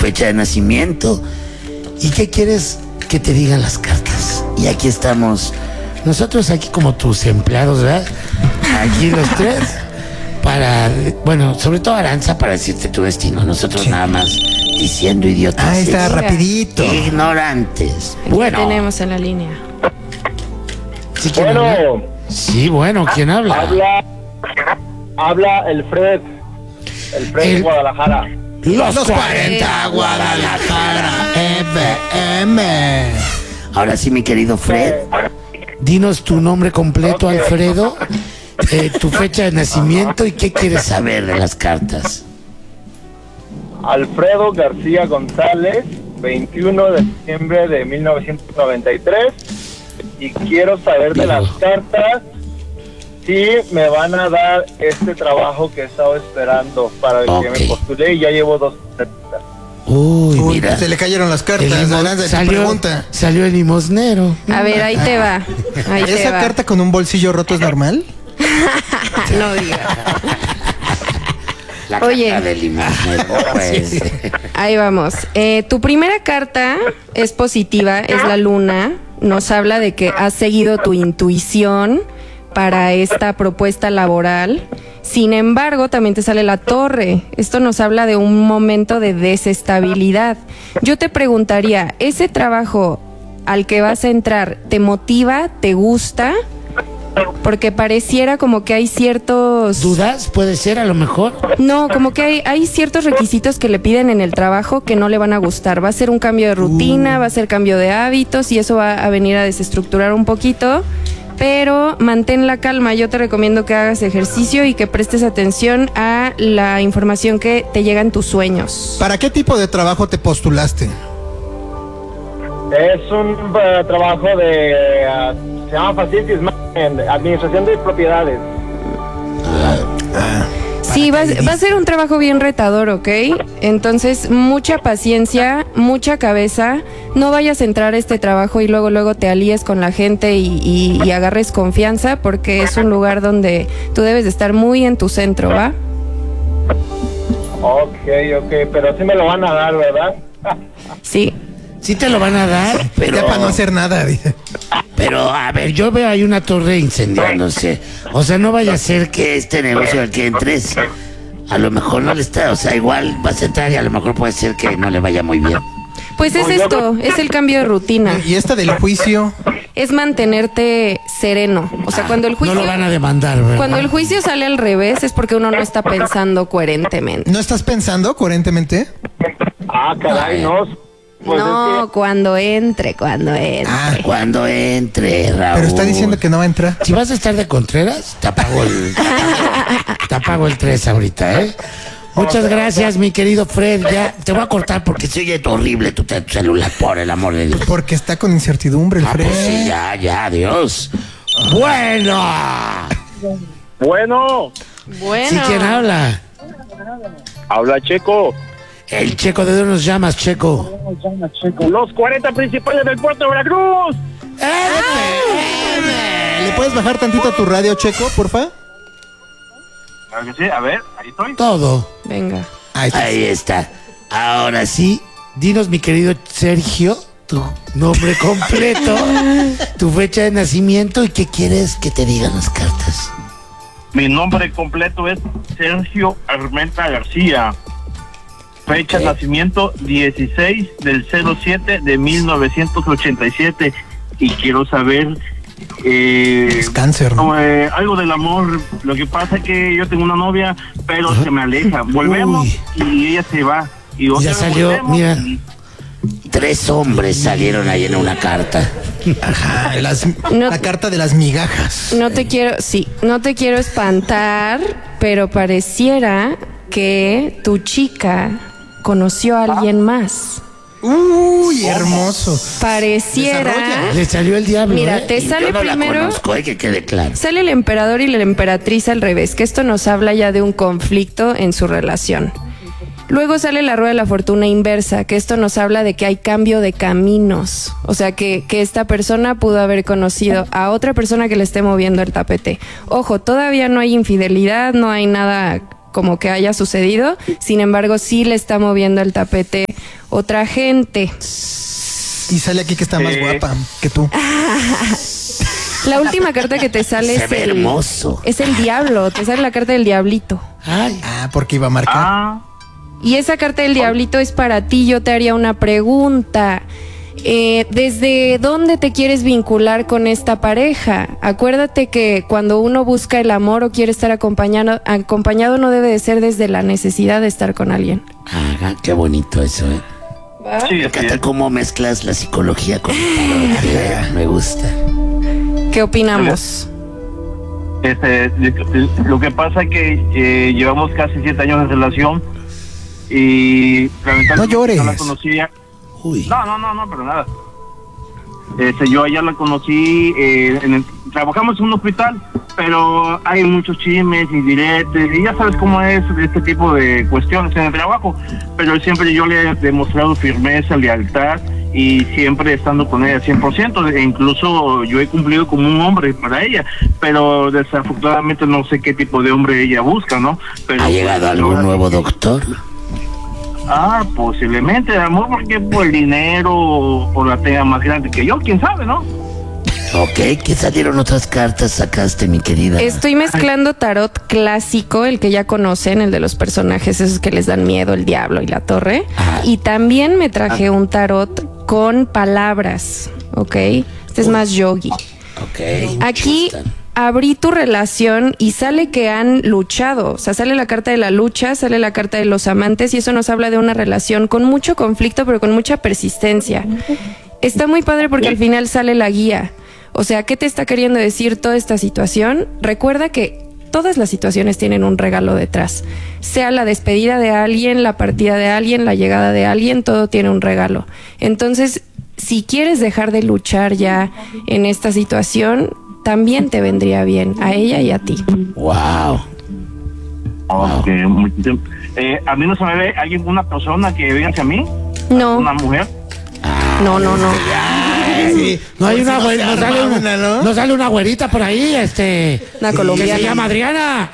fecha de nacimiento y qué quieres que te digan las cartas. Y aquí estamos, nosotros aquí como tus empleados, ¿verdad? Aquí los tres, para, bueno, sobre todo Aranza, para decirte tu destino. Nosotros nada más diciendo idiotas. Ah, está rapidito. Ignorantes. Aquí Bueno. tenemos en la línea. ¿Sí, quién habla? Sí, bueno, ¿quién habla? Habla el Fred. El Fred de Guadalajara. Los 40 Guadalajara FM. Ahora sí, mi querido Fred, dinos tu nombre completo, Alfredo, tu fecha de nacimiento y qué quieres saber de las cartas. Alfredo García González, 21 de diciembre de 1993. Y quiero saber de las cartas si me van a dar este trabajo que he estado esperando para el que me postulé y ya llevo 2 cartas. Uy, mira. Se le cayeron las cartas. Salió el limosnero. A ver, ahí te va. Ahí te ¿Esa va. carta con un bolsillo roto es normal? No digas. La Oye. carta del limosnero, pues. Ahí vamos. Tu primera carta es positiva, es la luna. Nos habla de que has seguido tu intuición para esta propuesta laboral. Sin embargo, también te sale la torre. Esto nos habla de un momento de desestabilidad. Yo te preguntaría, ¿ese trabajo al que vas a entrar te motiva, te gusta? Porque pareciera como que hay ciertos... ¿Dudas? ¿Puede ser a lo mejor? No, como que hay ciertos requisitos que le piden en el trabajo que no le van a gustar. Va a ser un cambio de rutina, va a ser cambio de hábitos y eso va a venir a desestructurar un poquito. Pero mantén la calma, yo te recomiendo que hagas ejercicio y que prestes atención a la información que te llega en tus sueños. ¿Para qué tipo de trabajo te postulaste? Es un trabajo de... se llama Facilities Management, administración de propiedades. Sí, va a ser un trabajo bien retador, ¿ok? Entonces, mucha paciencia, mucha cabeza. No vayas a entrar a este trabajo y luego te alíes con la gente y agarres confianza, porque es un lugar donde tú debes de estar muy en tu centro, ¿va? Ok, pero sí me lo van a dar, ¿verdad? Sí. Sí te lo van a dar, pero... Ya para no hacer nada, dice. Pero, a ver, yo veo ahí una torre incendiándose. O sea, no vaya a ser que este negocio al que entres, a lo mejor no le está... O sea, igual vas a entrar y a lo mejor puede ser que no le vaya muy bien. Pues es esto, es el cambio de rutina. ¿Y esta del juicio? Es mantenerte sereno. O sea, cuando el juicio... No lo van a demandar, ¿verdad? Cuando el juicio sale al revés es porque uno no está pensando coherentemente. ¿No estás pensando coherentemente? Ah, caray, no. Pues no, es que... cuando entre. Cuando entre, Raúl. Pero está diciendo que no va a entrar. Si vas a estar de Contreras, te apago el 3 ahorita, ¿eh? Muchas gracias, mi querido Fred. Ya te voy a cortar porque se oye horrible tu celular, por el amor de Dios. Porque está con incertidumbre el Fred. Pues sí, ya, adiós. Bueno. ¿Sí, quién habla? Habla Checo. El Checo, ¿de dónde nos llamas, Checo? Los 40 principales del puerto de Veracruz. ¿Le puedes bajar tantito a tu radio, Checo, porfa? Claro que sí, a ver, ahí estoy. Todo. Venga. Ahí está. Ahora sí, dinos, mi querido Sergio, tu nombre completo, tu fecha de nacimiento y qué quieres que te digan las cartas. Mi nombre completo es Sergio Armenta García. Fecha de nacimiento 16 del 07 de 1987. Y quiero saber Es cáncer, ¿no? algo del amor. Lo que pasa es que yo tengo una novia, pero se me aleja. Volvemos y ella se va. Y Ya salió, volvemos, mira. 3 hombres salieron ahí en una carta. Ajá, No- la carta de las migajas. No te quiero espantar, pero pareciera que tu chica conoció a alguien más. Uy, hermoso. Pareciera. Desarrolla. Le salió el diablo. Mira, te Y sale yo no primero. la conozco, que quede claro. Sale el emperador y la emperatriz al revés, que esto nos habla ya de un conflicto en su relación. Luego sale la rueda de la fortuna inversa, que esto nos habla de que hay cambio de caminos. O sea, que esta persona pudo haber conocido a otra persona que le esté moviendo el tapete. Ojo, todavía no hay infidelidad, no hay nada como que haya sucedido. Sin embargo, sí le está moviendo el tapete otra gente. Y sale aquí que está más guapa que tú. La última carta que te sale Se ve hermoso. es el diablo, te sale la carta del diablito. Ay, Porque iba a marcar. Y esa carta del diablito es para ti. Yo te haría una pregunta. ¿Desde dónde te quieres vincular con esta pareja? Acuérdate que cuando uno busca el amor o quiere estar acompañado no debe de ser desde la necesidad de estar con alguien. qué bonito eso, ¿eh? Sí, Me encanta cómo mezclas la psicología con el tarot. Me gusta. ¿Qué opinamos? Lo que pasa es que llevamos casi 7 años de relación y No llores. no la conocía. Uy. No, pero nada. Yo a ella la conocí, trabajamos en un hospital, pero hay muchos chismes y diretes, y ya sabes cómo es este tipo de cuestiones en el trabajo, pero siempre yo le he demostrado firmeza, lealtad, y siempre estando con ella 100%, e incluso yo he cumplido como un hombre para ella, pero desafortunadamente no sé qué tipo de hombre ella busca, ¿no? Pero ¿Ha llegado algún nuevo doctor? Posiblemente, amor, porque por el dinero o la tenga más grande que yo, quién sabe, ¿no? Ok, ¿qué salieron otras cartas sacaste, mi querida? Estoy mezclando tarot clásico, el que ya conocen, el de los personajes esos que les dan miedo, el diablo y la torre. Y también me traje un tarot con palabras, ¿ok? Este es más yogi. Ok. Aquí Chustan. abrí tu relación y sale que han luchado. O sea, sale la carta de la lucha, sale la carta de los amantes y eso nos habla de una relación con mucho conflicto, pero con mucha persistencia. Está muy padre porque al final sale la guía. O sea, ¿qué te está queriendo decir toda esta situación? Recuerda que todas las situaciones tienen un regalo detrás. Sea la despedida de alguien, la partida de alguien, la llegada de alguien, todo tiene un regalo. Entonces, si quieres dejar de luchar ya en esta situación, también te vendría bien a ella y a ti. Wow. Ok, a mí no se me ve una persona que venga hacia mí, No, una mujer. no. Sí. No hay una Se güerita, arma ¿no? no sale una güerita por ahí, Una que colombiana. se llama Adriana.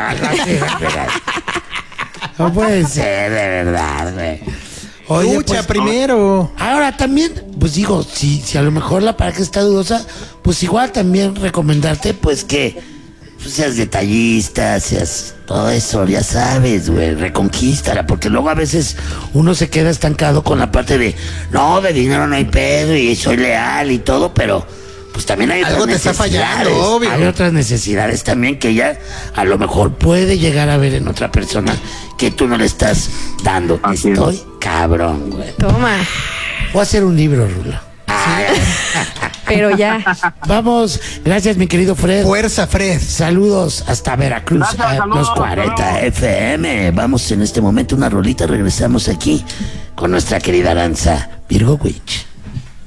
No puede ser, de verdad, güey. Oye, Lucha pues, primero. ahora también, pues digo, si a lo mejor la pareja está dudosa, pues igual también recomendarte, pues que seas detallista, seas todo eso, ya sabes, güey, reconquístala, porque luego a veces uno se queda estancado con la parte de, no, de dinero no hay pedo y soy leal y todo, pero pues también hay Algo otras te está necesidades, fallando, obvio. hay otras necesidades también que ella a lo mejor puede llegar a ver en otra persona que tú no le estás dando. Así es. Estoy cabrón, güey. Toma, Voy a hacer un libro, Rulo. pero ya. Vamos, gracias mi querido Fred. Fuerza, Fred. Saludos hasta Veracruz, Gracias, a saludos, los 40 hasta luego. FM. Vamos en este momento una rolita, regresamos aquí con nuestra querida danza Virgo Witch.